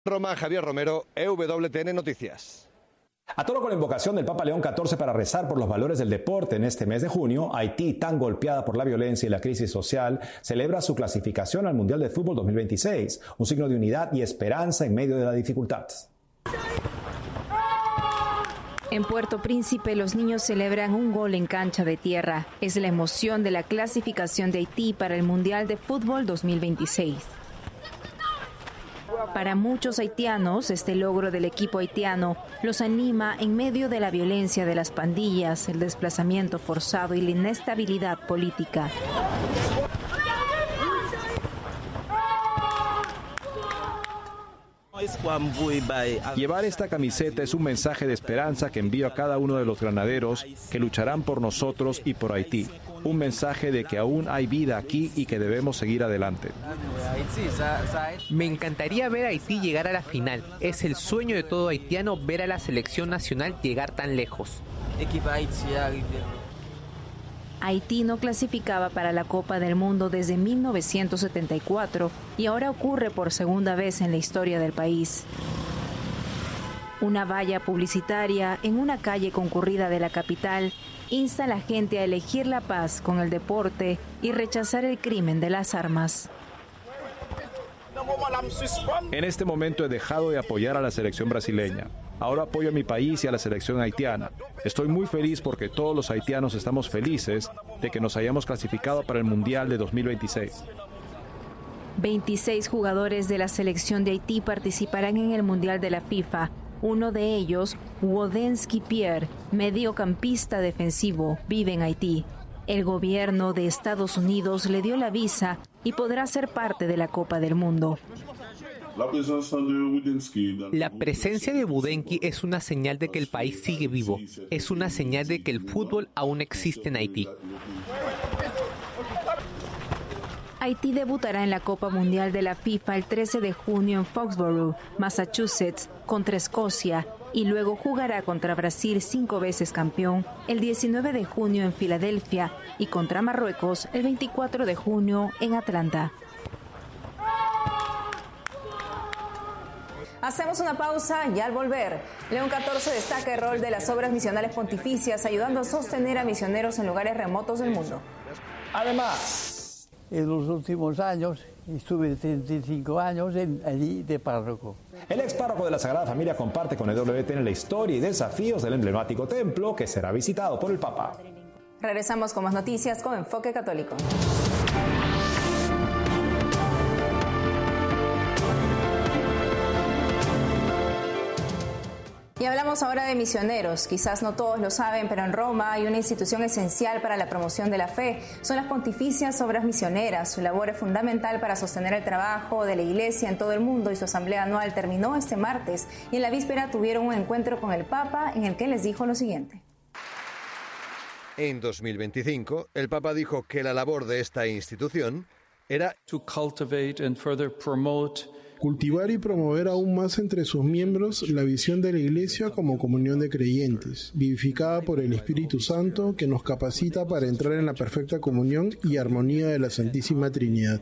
Roma, Javier Romero, EWTN Noticias. A tono con la invocación del Papa León XIV para rezar por los valores del deporte en este mes de junio, Haití, tan golpeada por la violencia y la crisis social, celebra su clasificación al Mundial de Fútbol 2026, un signo de unidad y esperanza en medio de la dificultad. En Puerto Príncipe, los niños celebran un gol en cancha de tierra. Es la emoción de la clasificación de Haití para el Mundial de Fútbol 2026. Para muchos haitianos, este logro del equipo haitiano los anima en medio de la violencia de las pandillas, el desplazamiento forzado y la inestabilidad política. Llevar esta camiseta es un mensaje de esperanza que envío a cada uno de los granaderos que lucharán por nosotros y por Haití. Un mensaje de que aún hay vida aquí y que debemos seguir adelante. Me encantaría ver a Haití llegar a la final. Es el sueño de todo haitiano ver a la selección nacional llegar tan lejos. Haití no clasificaba para la Copa del Mundo desde 1974 y ahora ocurre por segunda vez en la historia del país. Una valla publicitaria en una calle concurrida de la capital insta a la gente a elegir la paz con el deporte y rechazar el crimen de las armas. En este momento he dejado de apoyar a la selección brasileña. Ahora apoyo a mi país y a la selección haitiana. Estoy muy feliz porque todos los haitianos estamos felices de que nos hayamos clasificado para el Mundial de 2026. 26 jugadores de la selección de Haití participarán en el Mundial de la FIFA. Uno de ellos, Wodensky Pierre, mediocampista defensivo, vive en Haití. El gobierno de Estados Unidos le dio la visa y podrá ser parte de la Copa del Mundo. La presencia de Wodensky es una señal de que el país sigue vivo. Es una señal de que el fútbol aún existe en Haití. Haití debutará en la Copa Mundial de la FIFA el 13 de junio en Foxborough, Massachusetts, contra Escocia, y luego jugará contra Brasil, 5 veces campeón, el 19 de junio en Filadelfia y contra Marruecos el 24 de junio en Atlanta. Hacemos una pausa y al volver, León XIV destaca el rol de las obras misionales pontificias ayudando a sostener a misioneros en lugares remotos del mundo. Además, en los últimos años estuve 35 años allí de párroco. El ex párroco de la Sagrada Familia comparte con EWTN la historia y desafíos del emblemático templo que será visitado por el Papa. Regresamos con más noticias con Enfoque Católico. Y hablamos ahora de misioneros. Quizás no todos lo saben, pero en Roma hay una institución esencial para la promoción de la fe. Son las Pontificias Obras Misioneras. Su labor es fundamental para sostener el trabajo de la Iglesia en todo el mundo y su asamblea anual terminó este martes. Y en la víspera tuvieron un encuentro con el Papa en el que les dijo lo siguiente. En 2025, el Papa dijo que la labor de esta institución era cultivar y promover aún más entre sus miembros la visión de la Iglesia como comunión de creyentes, vivificada por el Espíritu Santo que nos capacita para entrar en la perfecta comunión y armonía de la Santísima Trinidad.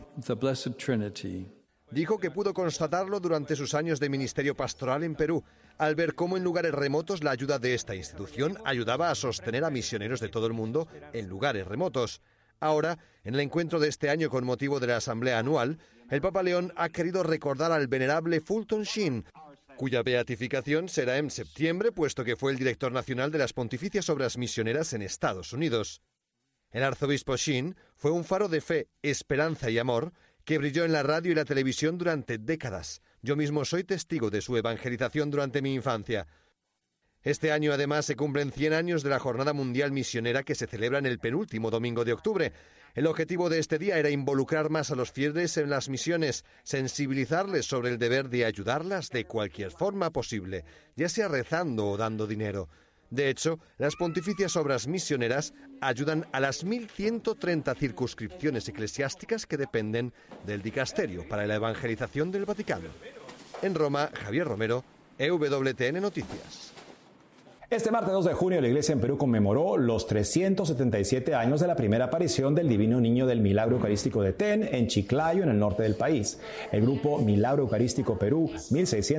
Dijo que pudo constatarlo durante sus años de ministerio pastoral en Perú, al ver cómo en lugares remotos la ayuda de esta institución ayudaba a sostener a misioneros de todo el mundo en lugares remotos. Ahora, en el encuentro de este año con motivo de la Asamblea Anual, el Papa León ha querido recordar al venerable Fulton Sheen, cuya beatificación será en septiembre, puesto que fue el director nacional de las Pontificias Obras Misioneras en Estados Unidos. El arzobispo Sheen fue un faro de fe, esperanza y amor que brilló en la radio y la televisión durante décadas. Yo mismo soy testigo de su evangelización durante mi infancia. Este año, además, se cumplen 100 años de la Jornada Mundial Misionera que se celebra en el penúltimo domingo de octubre. El objetivo de este día era involucrar más a los fieles en las misiones, sensibilizarles sobre el deber de ayudarlas de cualquier forma posible, ya sea rezando o dando dinero. De hecho, las Pontificias Obras Misioneras ayudan a las 1.130 circunscripciones eclesiásticas que dependen del Dicasterio para la Evangelización del Vaticano. En Roma, Javier Romero, EWTN Noticias. Este martes 2 de junio la Iglesia en Perú conmemoró los 377 años de la primera aparición del Divino Niño del Milagro Eucarístico de TEN en Chiclayo, en el norte del país. El grupo Milagro Eucarístico Perú, 1600